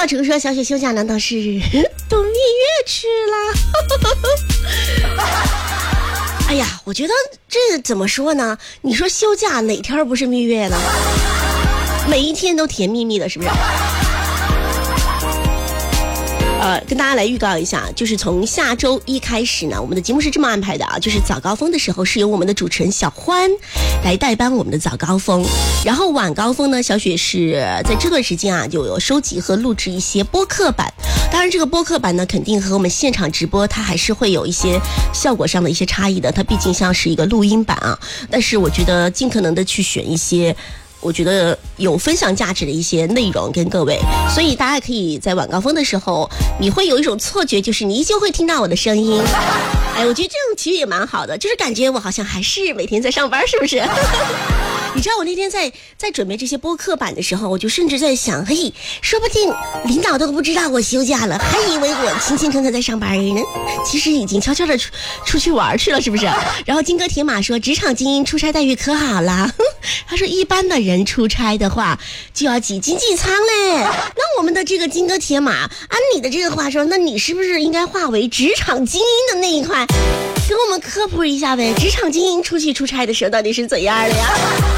老陈说小雪休假难道是度蜜月去了？哎呀，我觉得这怎么说呢？你说休假哪天不是蜜月呢？每一天都甜蜜蜜的，是不是？跟大家来预告一下，就是从下周一开始呢，我们的节目是这么安排的啊，就是早高峰的时候是由我们的主持人小欢来代班我们的早高峰，然后晚高峰呢，小雪是在这段时间啊就有收集和录制一些播客版。当然这个播客版呢肯定和我们现场直播它还是会有一些效果上的一些差异的，它毕竟像是一个录音版啊，但是我觉得尽可能的去选一些我觉得有分享价值的一些内容跟各位，所以大家可以在晚高峰的时候，你会有一种错觉，就是你依旧会听到我的声音。哎，我觉得这种其实也蛮好的，就是感觉我好像还是每天在上班，是不是？你知道我那天在准备这些播客版的时候，我就甚至在想，嘿，说不定领导都不知道我休假了，还以为我勤勤恳恳在上班呢，其实已经悄悄的出去玩去了，是不是？然后金戈铁马说职场精英出差待遇可好了，他说一般的人出差的话就要挤经济舱嘞，那我们的这个金戈铁马按你的这个话说，那你是不是应该划为职场精英的那一块，给我们科普一下呗，职场精英出去出差的时候到底是怎样的呀？